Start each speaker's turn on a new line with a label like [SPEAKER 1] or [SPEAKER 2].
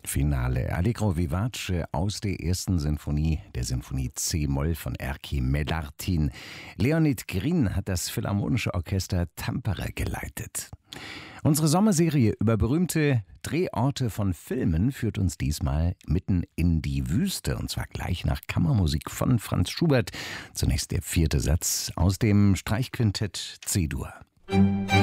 [SPEAKER 1] Finale Allegro vivace aus der ersten Sinfonie, der Sinfonie C-Moll von Erkki Medartin. Leonid Grin hat das Philharmonische Orchester Tampere geleitet. Unsere Sommerserie über berühmte Drehorte von Filmen führt uns diesmal mitten in die Wüste, und zwar gleich nach Kammermusik von Franz Schubert. Zunächst der 4. Satz aus dem Streichquintett C-Dur.